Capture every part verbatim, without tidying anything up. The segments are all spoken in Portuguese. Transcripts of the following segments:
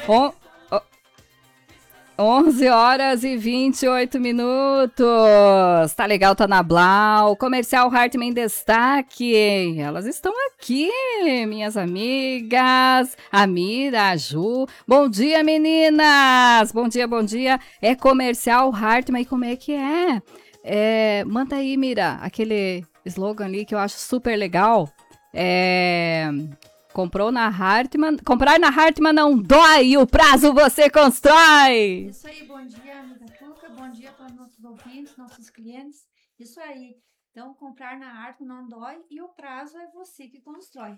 On... onze horas e vinte e oito minutos. Tá legal, tá na Blau. Comercial Hartmann em destaque. Elas estão aqui, minhas amigas. A Mira, a Ju. Bom dia, meninas. Bom dia, bom dia. É Comercial Hartmann. E como é que é? é? Manda aí, Mira, aquele slogan ali que eu acho super legal. É... Comprou na Hartmann, comprar na Hartmann não dói, o prazo você constrói. Isso aí, bom dia, amiga Tuca, bom dia para nossos ouvintes, nossos clientes. Isso aí, então comprar na Hartmann não dói e o prazo é você que constrói.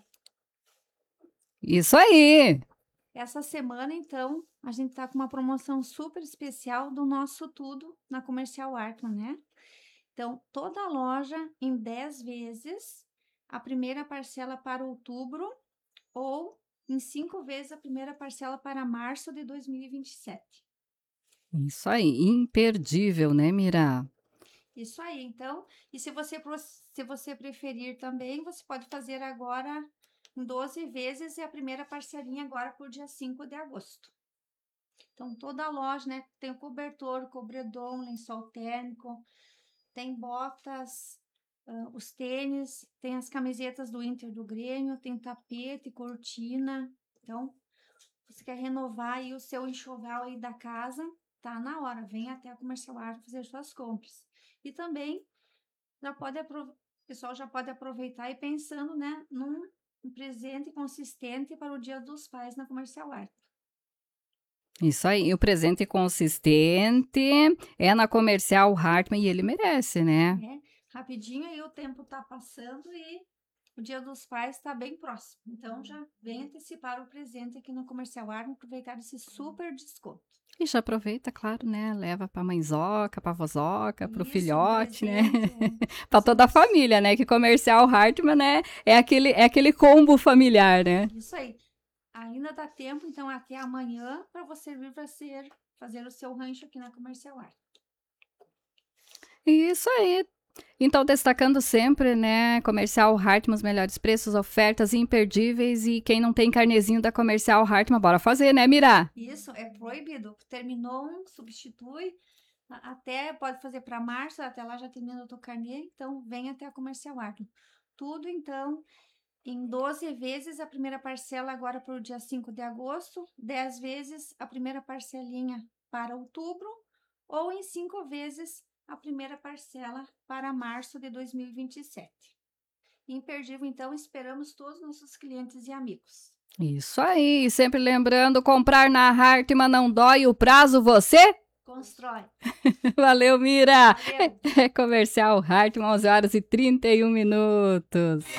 Isso aí. Essa semana, então, a gente tá com uma promoção super especial do nosso tudo na Comercial Hartmann, né? Então, toda a loja em dez vezes, a primeira parcela para outubro, ou em cinco vezes a primeira parcela para março de dois mil e vinte e sete. Isso aí, imperdível, né, Mira? Isso aí, então, e se você, se você preferir também, você pode fazer agora em doze vezes e a primeira parcelinha agora por dia cinco de agosto. Então, toda a loja, né, tem o cobertor, cobredor, lençol térmico, tem botas, Uh, os tênis, tem as camisetas do Inter do Grêmio, tem tapete, cortina. Então, você quer renovar aí o seu enxoval aí da casa, tá na hora, vem até a Comercial Hartmann fazer suas compras. E também, já pode o pessoal já pode aproveitar e pensando, né, num um presente consistente para o Dia dos Pais na Comercial Hartmann. Isso aí, o presente consistente é na Comercial Hartmann e ele merece, né? É. Rapidinho aí o tempo tá passando e o Dia dos Pais está bem próximo. Então já vem antecipar o presente aqui no Comercial Hartmann, aproveitar esse super desconto. E já aproveita, claro, né? Leva pra mãezoca, pra vozoca, pro Isso, filhote, um né? presente, é. Pra toda a família, né? Que Comercial Hartmann, né? É aquele, é aquele combo familiar, né? Isso aí. Ainda dá tempo, então até amanhã para você vir fazer, fazer o seu rancho aqui na Comercial Hartmann. Isso aí. Então, destacando sempre, né, Comercial Hartmann, os melhores preços, ofertas imperdíveis, e quem não tem carnezinho da Comercial Hartmann, bora fazer, né, Mira? Isso, é proibido. Terminou um, substitui, até pode fazer para março, até lá já termina o teu carnê, então vem até a Comercial Hartmann. Tudo, então, em doze vezes a primeira parcela agora para o dia cinco de agosto, dez vezes a primeira parcelinha para outubro, ou em cinco vezes a primeira parcela para março de dois mil e vinte e sete. Imperdível, então, esperamos todos os nossos clientes e amigos. Isso aí, sempre lembrando, comprar na Hartmann não dói, o prazo você constrói. Valeu, Mira! Valeu. É Comercial Hartmann, onze horas e trinta e um minutos.